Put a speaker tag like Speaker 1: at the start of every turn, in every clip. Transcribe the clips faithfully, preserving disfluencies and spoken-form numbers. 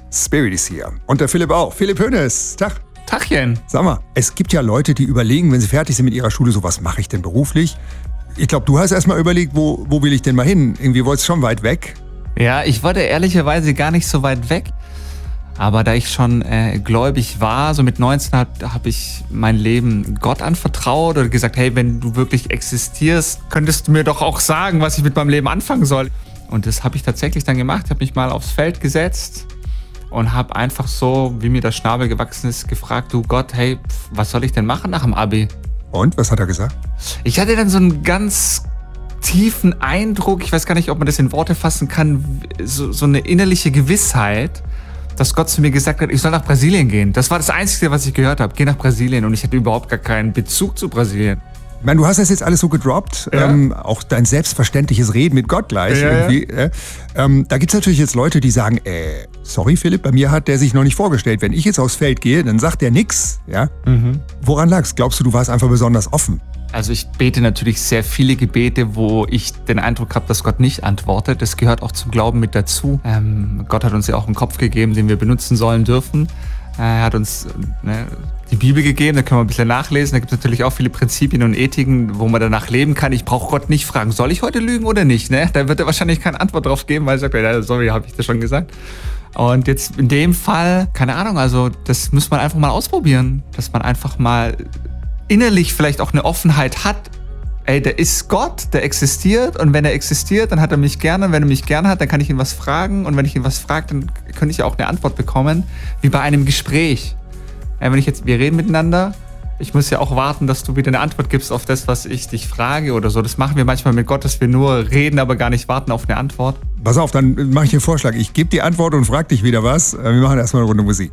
Speaker 1: Spirit ist hier. Und der Philipp auch. Philipp Hoeneß, Tag.
Speaker 2: Tachchen.
Speaker 1: Sag mal, es gibt ja Leute, die überlegen, wenn sie fertig sind mit ihrer Schule, so was mache ich denn beruflich? Ich glaube, du hast erst mal überlegt, wo, wo will ich denn mal hin? Irgendwie wolltest du schon weit weg.
Speaker 2: Ja, ich wollte ehrlicherweise gar nicht so weit weg. Aber da ich schon äh, gläubig war, so mit neunzehn habe hab ich mein Leben Gott anvertraut oder gesagt, hey, wenn du wirklich existierst, könntest du mir doch auch sagen, was ich mit meinem Leben anfangen soll. Und das habe ich tatsächlich dann gemacht. Ich habe mich mal aufs Feld gesetzt und habe einfach so, wie mir der Schnabel gewachsen ist, gefragt, du Gott, hey, was soll ich denn machen nach dem Abi?
Speaker 1: Und, was hat er gesagt?
Speaker 2: Ich hatte dann so einen ganz tiefen Eindruck, ich weiß gar nicht, ob man das in Worte fassen kann, so, so eine innerliche Gewissheit, dass Gott zu mir gesagt hat, ich soll nach Brasilien gehen. Das war das Einzige, was ich gehört habe. Geh nach Brasilien. Und ich hatte überhaupt gar keinen Bezug zu Brasilien.
Speaker 1: Ich meine, du hast das jetzt alles so gedroppt, ja. ähm, auch dein selbstverständliches Reden mit Gott gleich ja, irgendwie. Ja. Äh, ähm, da gibt's natürlich jetzt Leute, die sagen, äh, sorry Philipp, bei mir hat der sich noch nicht vorgestellt. Wenn ich jetzt aufs Feld gehe, dann sagt der nix. Ja? Mhm. Woran lag's? Glaubst du, du warst einfach besonders offen?
Speaker 2: Also ich bete natürlich sehr viele Gebete, wo ich den Eindruck habe, dass Gott nicht antwortet. Das gehört auch zum Glauben mit dazu. Ähm, Gott hat uns ja auch einen Kopf gegeben, den wir benutzen sollen dürfen. Er hat uns ne, die Bibel gegeben, da können wir ein bisschen nachlesen. Da gibt es natürlich auch viele Prinzipien und Ethiken, wo man danach leben kann. Ich brauche Gott nicht fragen, soll ich heute lügen oder nicht? Ne? Da wird er wahrscheinlich keine Antwort drauf geben, weil er sagt, ja, sorry, habe ich das schon gesagt. Und jetzt in dem Fall, keine Ahnung, also das muss man einfach mal ausprobieren. Dass man einfach mal innerlich vielleicht auch eine Offenheit hat. Ey, der ist Gott, der existiert und wenn er existiert, dann hat er mich gerne und wenn er mich gerne hat, dann kann ich ihn was fragen und wenn ich ihn was frage, dann könnte ich auch eine Antwort bekommen, wie bei einem Gespräch. Ja, wenn ich jetzt, wir reden miteinander, ich muss ja auch warten, dass du wieder eine Antwort gibst auf das, was ich dich frage oder so. Das machen wir manchmal mit Gott, dass wir nur reden, aber gar nicht warten auf eine Antwort.
Speaker 1: Pass auf, dann mache ich dir einen Vorschlag. Ich gebe die Antwort und frage dich wieder was. Wir machen erstmal eine Runde Musik.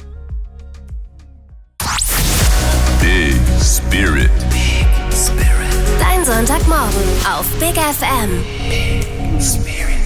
Speaker 3: Big Spirit.
Speaker 4: Big Spirit. Dein Sonntagmorgen auf Big F M. Big Spirit.